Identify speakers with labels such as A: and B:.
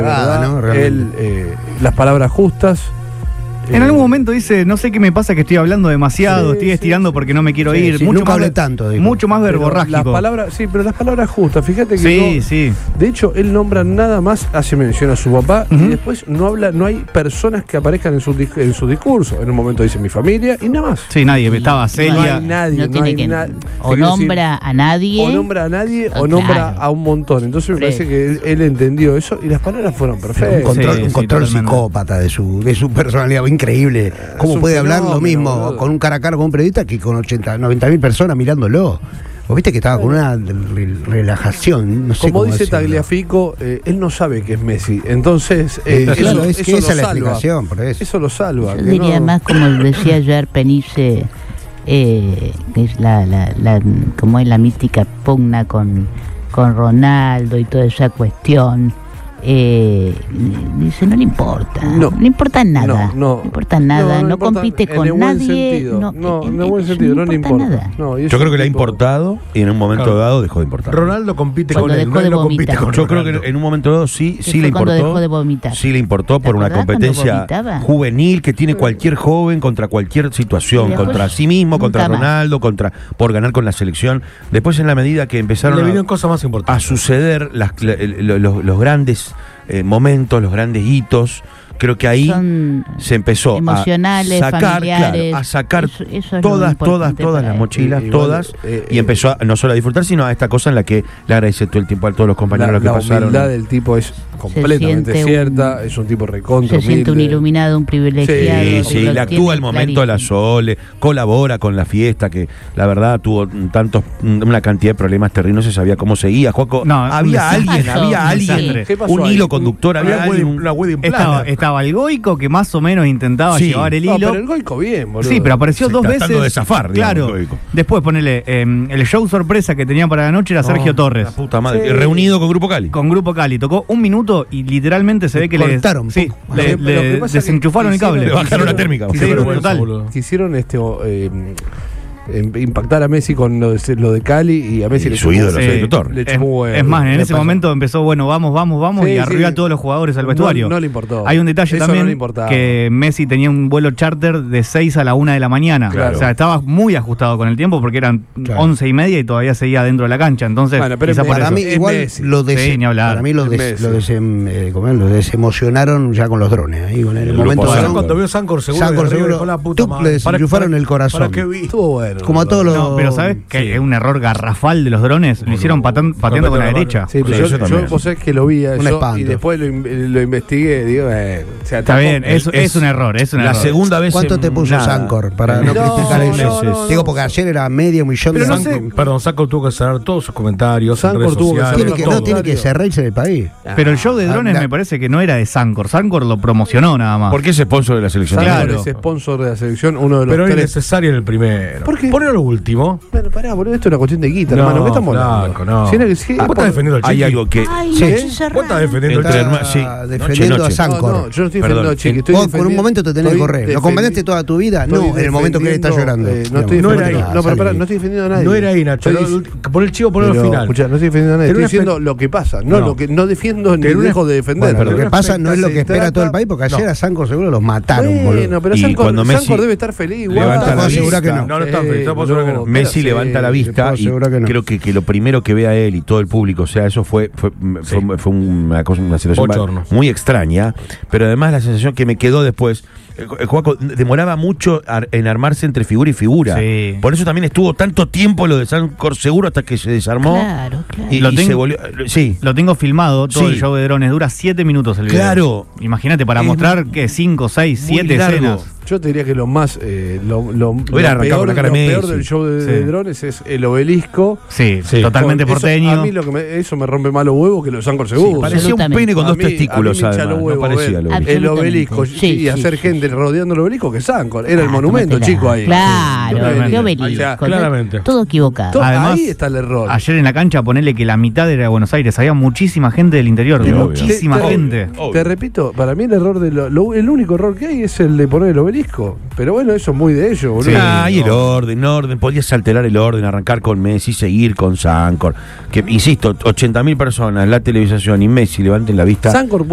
A: verdad,
B: ¿no?
A: él, las palabras justas.
C: En algún momento dice, no sé qué me pasa, que estoy hablando demasiado, estoy estirando porque no me quiero ir.
B: Sí,
C: mucho
B: nunca
C: más,
B: hablé tanto, digo.
C: mucho más
A: Pero
C: verborrágico.
A: las palabras, sí, pero las palabras justas, fíjate que
C: Sí,
A: no,
C: sí.
A: de hecho, él nombra nada más, hace mención a su papá, y después no habla, no hay personas que aparezcan en su discurso. En un momento dice mi familia y nada más.
C: Sí, nadie, estaba Celia.
A: No hay nadie,
D: No
A: no
D: tiene
A: hay
D: que.
A: nadie.
D: O nombra a nadie.
A: O nombra a nadie o
D: Claro.
A: nombra a un montón. Entonces me parece que él entendió eso y las palabras fueron
B: Un
A: perfectas.
B: control,
C: Sí,
B: un
C: sí,
B: control
C: totalmente.
B: psicópata de su personalidad, increíble. ¿Cómo
A: un
B: puede hablar lo
A: fenómeno,
B: mismo
A: boludo.
B: con un cara a cara con un periodista que con 90.000 personas mirándolo? Vos viste que estaba con una relajación, no sé
A: Como
B: cómo
A: dice
B: decirlo.
A: Tagliafico, él no sabe que es Messi. Entonces,
B: claro, es que esa es la
A: salva.
B: explicación, por eso.
A: Eso lo salva.
D: Yo
A: que
D: diría
A: no-
D: más, como decía ayer Penice, que es como es la mítica pugna con Ronaldo y toda esa cuestión. Dice, no le importa,
A: No.
D: no le importa nada,
A: No.
D: importa nada, no
A: importa
D: compite
A: en el
D: con
A: buen
D: nadie,
A: sentido. No, en el buen
D: eso
A: sentido, no le importa.
D: nada.
A: No, y es
E: Yo creo
A: un
E: que le ha
A: tipo-
E: importado y en un momento dado dejó de importar.
F: Ronaldo compite
D: Cuando
F: con él,
D: dejó
F: no él
D: de
F: no compite
D: vomitar.
F: con
E: Yo creo
F: Ronaldo.
E: que en un momento dado sí
D: Que
E: le
D: fue cuando
E: importó.
D: dejó de vomitar.
E: Sí le importó
D: ¿Te
E: por una
D: acordás cuando
E: competencia
D: vomitaba?
E: juvenil que tiene cualquier joven contra cualquier situación,
D: Y después,
E: contra sí mismo, contra
D: nunca más.
E: Ronaldo, por ganar con la selección. Después, en la medida que empezaron
F: Le vinieron
E: a
F: cosas más importantes.
E: suceder los grandes momentos, los grandes hitos, creo que ahí
D: Son
E: se empezó
D: emocionales,
E: a sacar,
D: familiares.
E: claro, a sacar
D: Eso es lo
E: todas
D: importante
E: las
D: para él.
E: mochilas,
A: Igual,
E: todas, y empezó a, no solo a disfrutar, sino a esta cosa en la que le agradece todo el tiempo a todos los compañeros que
A: la
E: pasaron.
A: humildad del tipo es completamente
D: siente
A: cierta, es un tipo recontra
D: Se siente un
A: humilde.
D: iluminado, un privilegiado.
E: Sí,
D: que
E: sí,
D: lo
E: le
D: tiene
E: actúa el momento a la
D: clarísimo.
E: Sole, colabora con la fiesta, que la verdad tuvo una cantidad de problemas terribles, no se sabía cómo seguía. Joaco,
C: No, un
E: había
C: desastre.
E: alguien,
A: ¿Qué pasó
E: un
A: ahí?
E: hilo conductor, había alguien,
F: Una wedding
C: Estaba,
F: planner.
C: estaba el Goico, que más o menos intentaba
E: Sí.
C: llevar el
A: No,
C: hilo.
A: pero el Goico bien, boludo.
C: Sí, pero apareció
E: Sí,
C: dos
E: tratando
C: veces.
E: de zafar, digamos,
C: claro.
E: Goico.
C: Después ponele el show sorpresa que tenía para la noche era Sergio Torres.
E: La puta madre,
A: Sí.
E: reunido con Grupo Cali.
C: Con Grupo Cali. Tocó un minuto y literalmente se ve que
B: cortaron,
C: sí,
B: pum.
C: le,
A: Sí, pero lo que pasa es que
C: desenchufaron el cable.
E: Le bajaron la térmica.
C: Sí,
F: Qué vergüenza,
C: total.
F: boludo.
A: Quisieron impactar a Messi con lo de Cali y a Messi
E: Y
A: le
E: su
A: chupó-
E: ídolo,
C: Sí.
E: Sergio Torres.
A: le
C: Es,
A: chupó huevo.
C: es más, en
A: Le
C: ese
A: pasó.
C: momento empezó, bueno, vamos,
A: Sí,
C: y arriba
A: sí.
C: todos los jugadores al vestuario.
A: No le importó.
C: Hay un detalle
A: Eso
C: también
A: no le importaba.
C: que Messi tenía un vuelo charter de 6 a la 1 de la mañana.
A: Claro.
C: O sea, estaba muy ajustado con el tiempo porque eran
B: Claro.
C: 11:30 y todavía seguía dentro de la cancha. Entonces,
A: Bueno, pero
C: quizá por
B: Para
C: eso.
B: mí
A: Es
B: igual
A: Messi.
C: Sí, ni hablar.
B: para mí
A: Es Messi.
B: lo desemocionaron ya con los drones ahí con el
E: El
B: momento
E: grupo
B: de-
E: Sancor.
F: Cuando vio Sancor seguro,
B: Sancor
F: de arriba,
B: seguro,
F: dijo, la puta
B: tuc,
F: madre.
B: le desenchufaron el corazón.
F: ¿Para qué vi?
A: Estuvo bueno.
B: como a todos los
C: No, pero ¿sabes que
F: Sí.
C: es un error garrafal de los drones? Lo hicieron pateando con la
F: Con la
C: derecha.
A: Sí, pero
E: Sí, eso
A: yo
E: también.
A: vos sabés que lo vi a
B: Un
A: eso
B: espanto.
A: y después lo investigué. Digo, o sea,
C: Está bien, es
E: es
C: un error, es un
E: La
C: error.
E: segunda vez.
B: ¿Cuánto te puso
E: nada.
B: Sancor para no,
A: No,
B: criticar
A: no,
B: eso?
A: no,
B: Digo, porque ayer era medio millón
A: Pero
B: de
A: no
B: Sancor.
A: sé.
F: Perdón, Sancor tuvo que cerrar todos sus comentarios. en
A: Sancor
F: redes
A: tuvo que
F: sociales,
B: Tiene
A: cerrar
B: que,
A: todo.
B: no, tiene que cerrarse del país.
C: Pero el show de drones me parece que no era de Sancor. Sancor lo promocionó nada más.
E: ¿Por qué es sponsor de la selección?
A: Sancor
C: Claro.
A: es sponsor de la selección, uno de los
F: Pero es
A: tres.
F: necesario en el primero.
A: ¿Por qué?
F: Ponelo lo último.
A: Bueno, pará, boludo, esto es una cuestión de guita,
F: No,
A: hermano. ¿Qué estamos hablando?
F: flaco, no.
A: Si era que sí,
F: ¿Vos estás defendiendo al
E: Hay
F: Chiqui?
E: algo que.
D: Ay,
B: Sí.
D: no,
F: ¿Vos estás defendiendo al
E: Entre
F: Chiqui?
E: hermanos, sí.
B: defendiendo
E: Noche,
B: a Sancor.
A: No, yo no estoy
E: Perdón,
A: defendiendo a Chiqui, estoy
B: Vos por un
A: defendiendo-
B: momento te tenés que
A: estoy
B: correr. ¿Lo
A: defendi-
B: condenaste toda tu vida?
A: estoy
B: No, en el momento que él está
A: defendiendo,
B: llorando.
A: no estoy
F: No era
A: defendiendo.
F: ahí.
A: No, pero pará, no estoy defendiendo a nadie.
F: No era ahí, Nacho.
A: Estoy
F: Pon el chivo, ponelo al
A: pero,
F: final.
A: escuchá, no estoy defendiendo a nadie.
F: Tenés
A: Estoy
F: una
A: diciendo lo que pasa. No,
F: No.
A: lo que no defiendo ni
F: Tenés una-
A: dejo de defender.
B: Bueno, lo que
F: una
B: pasa no es lo que espera
A: trata-
B: todo el país, porque ayer a Sancor seguro los mataron, boludo.
A: Bueno, pero
E: Y
A: Sancor,
E: cuando Messi
A: Sancor debe estar feliz igual.
E: levanta la
B: puedo asegurar
E: vista.
B: que no.
F: No, no está feliz, te puedo asegurar que no.
E: Messi
A: Sí,
E: levanta la
B: te
E: vista
B: puedo
E: y
B: asegurar que no.
E: creo que lo primero que ve a él y todo el público, o sea, eso fue una cosa, una situación
F: Bochorno.
E: muy extraña, pero además la sensación que me quedó después, Juaco demoraba mucho en armarse entre figura y figura.
C: Sí.
E: Por eso también estuvo tanto tiempo lo de Sancor seguro hasta que se desarmó.
D: Claro, claro.
E: Y,
C: Lo
E: y
C: tengo-
E: se volvió. Sí.
C: Lo tengo filmado, todo
E: Sí.
C: el show de drones. Dura 7 minutos el video.
E: Claro.
C: Imagínate, para
E: Es
C: mostrar que 5, 6,
E: muy
C: 7
E: largo.
C: escenas.
A: Yo te diría que lo más
E: Hubiera arrancado con la cara
A: lo
E: de
A: peor
E: Messi.
A: del show de
C: Sí.
A: drones es el obelisco.
C: Sí,
F: Sí.
C: totalmente
A: Eso,
C: porteño.
A: a mí eso me rompe más los huevos que los Sancor seguro.
E: Parecía un
D: Absolutamente.
E: pene con
A: A
E: dos
A: mí- a mí
E: testículos,
A: me hincha
E: además.
A: los
E: No
A: huevos
E: parecía
A: ver
E: lo
A: el obelisco
D: Sí,
A: y hacer
D: sí,
A: gente
D: sí.
A: rodeando el obelisco que Sancor. Era el
D: Ah,
A: monumento,
D: tómatela.
A: chico, ahí.
D: Claro,
C: Totalmente.
D: qué obelisco.
A: O sea,
F: claramente.
D: Todo equivocado.
C: Además,
A: ahí está el error.
C: Ayer en la cancha, ponele que la mitad era de Buenos Aires. Había muchísima gente del interior.
E: Sí, obvio.
C: muchísima
A: Te-
C: gente.
A: Te repito, para mí el error el único error que hay es el de poner el obelisco. Pero bueno, eso es muy de ellos, boludo.
E: Y el orden, podías alterar el orden, arrancar con Messi, seguir con Sancor. Que, insisto, 80.000 personas, la televisación y Messi levanten la vista.
A: Sancor